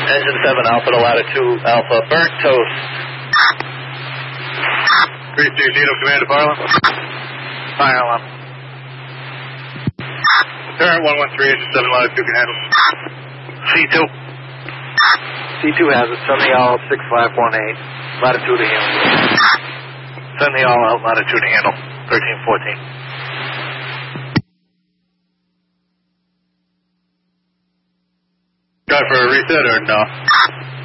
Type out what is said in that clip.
Engine 7 Alpha to latitude Alpha, burnt toast. 3-2, Nito, command to fire alarm. Fire alarm. Current 113, engine 7 latitude can handle. C2. C2 has it, send the all 6518, latitude to handle. Send the all out, latitude to handle, 1314. Try for a reset or no?